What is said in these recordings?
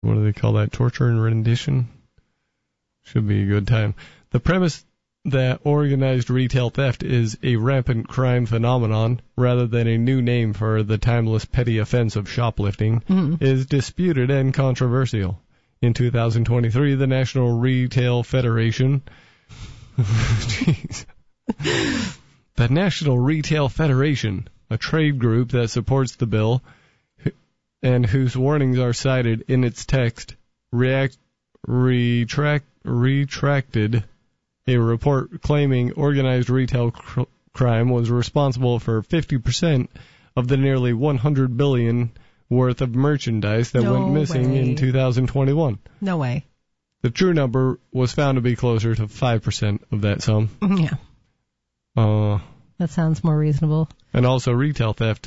what do they call that? Torture and rendition? Should be a good time. The premise that organized retail theft is a rampant crime phenomenon rather than a new name for the timeless petty offense of shoplifting is disputed and controversial. In 2023, the National Retail Federation the National Retail Federation, a trade group that supports the bill and whose warnings are cited in its text, retracted a report claiming organized retail crime was responsible for 50% of the nearly $100 billion worth of merchandise that went missing in 2021. No way. The true number was found to be closer to 5% of that sum. Yeah. That sounds more reasonable. And also retail theft,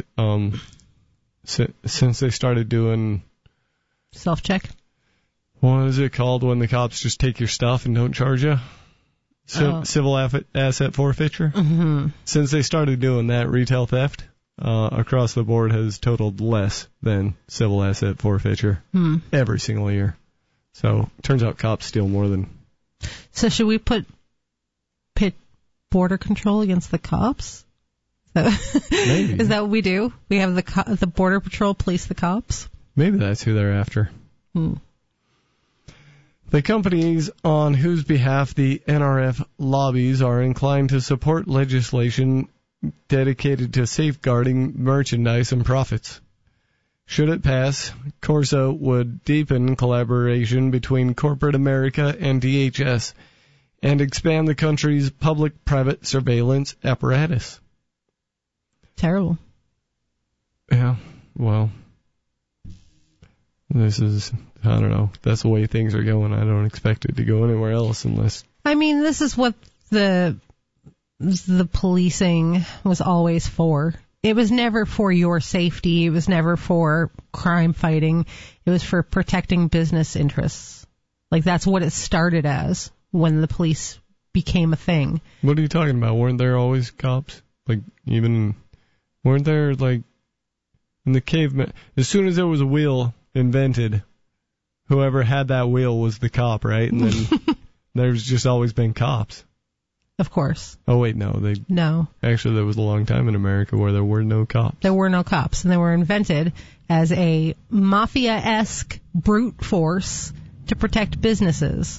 since they started doing... Self-check? What is it called when the cops just take your stuff and don't charge you? Civil asset forfeiture? Mm-hmm. Since they started doing that, retail theft across the board has totaled less than civil asset forfeiture every single year. So, turns out cops steal more than... So should we pit border control against the cops? Maybe. Is that what we do? We have the border patrol police the cops? Maybe that's who they're after. The companies on whose behalf the NRF lobbies are inclined to support legislation dedicated to safeguarding merchandise and profits. Should it pass, Corso would deepen collaboration between corporate America and DHS and expand the country's public-private surveillance apparatus. Terrible. Yeah, well, this is, I don't know, that's the way things are going. I don't expect it to go anywhere else unless... I mean, this is what the policing was always for. It was never for your safety. It was never for crime fighting. It was for protecting business interests. Like, that's what it started as when the police became a thing. What are you talking about? Weren't there always cops? Like, even... Weren't there, like, in the caveman... As soon as there was a wheel invented, whoever had that wheel was the cop, right? And then there's just always been cops. Of course. Oh, wait, no. No. Actually, there was a long time in America where there were no cops. There were no cops, and they were invented as a mafia-esque brute force to protect businesses.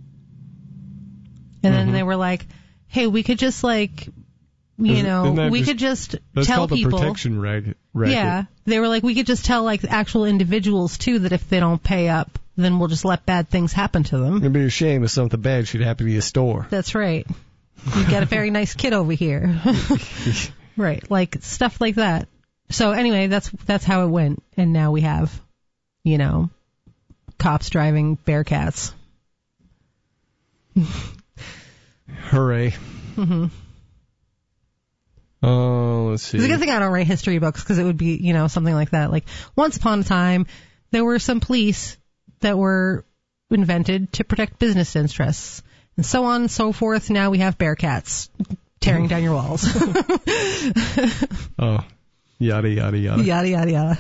And then they were like, hey, we could just, like, you know, we could just tell people. That's called the protection racket. Yeah. They were like, we could just tell, like, actual individuals, too, that if they don't pay up, then we'll just let bad things happen to them. It'd be a shame if something bad should happen to your store. That's right. You've got a very nice kid over here. Right. Like, stuff like that. So, anyway, that's how it went. And now we have, you know, cops driving Bearcats. Hooray. Mm-hmm. Let's see. It's a good thing I don't write history books, because it would be, you know, something like that. Like, once upon a time, there were some police that were invented to protect business interests. And so on and so forth. Now we have Bearcats tearing down your walls. Oh, yada, yada, yada. Yada, yada, yada.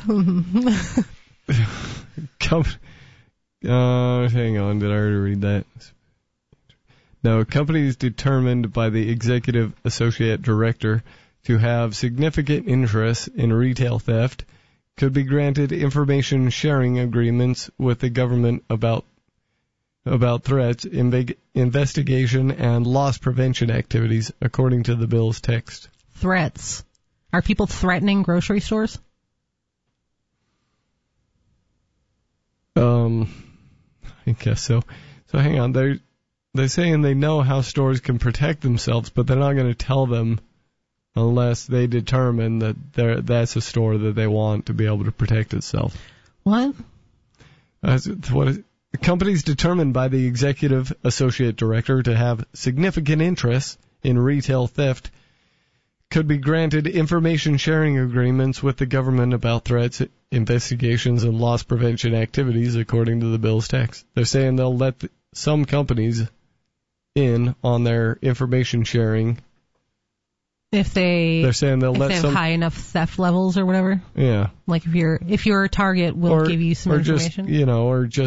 Hang on, did I already read that? No, companies determined by the executive associate director to have significant interest in retail theft could be granted information sharing agreements with the government about threats, investigation, and loss prevention activities, according to the bill's text. Threats. Are people threatening grocery stores? I guess so. So hang on, they're saying they know how stores can protect themselves, but they're not going to tell them unless they determine that that's a store that they want to be able to protect itself. What? Companies determined by the executive associate director to have significant interest in retail theft could be granted information sharing agreements with the government about threats, investigations, and loss prevention activities, according to the bill's text. They're saying they'll let some companies in on their information sharing. They're saying they'll let have some high enough theft levels or whatever. Yeah. Like if you're a target, we'll give you some information. Just, or just